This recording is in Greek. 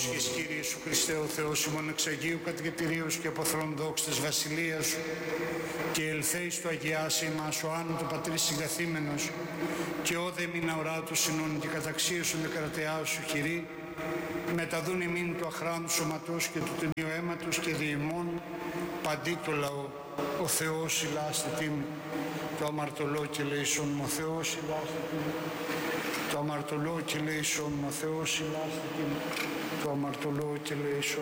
Όσχες Κύριε Ιησού Χριστέ ο Θεός ημών εξ Αγίου Κατοικητηρίου και αποθρόν δόξης της Βασιλείας Σου και ελθέης του Αγιάσει ημάς ο άνω του Πατρίς συγκαθήμενος και όδε μην αοράτου συνών και καταξίωσον δε κρατεά Σου Κυρί μεταδούν ημίν του αχράντου σωματός και του ταινίου αίματος και διημών παντί το λαό. Ο Θεός ηλάστε τίμη, το αμαρτωλό και λέησον μου, ο Θεός ηλάστε τίμη, το αμαρτωλό και λέησον μου, ο Θεός ηλάστε τίμη, το αμαρτωλό και λέησον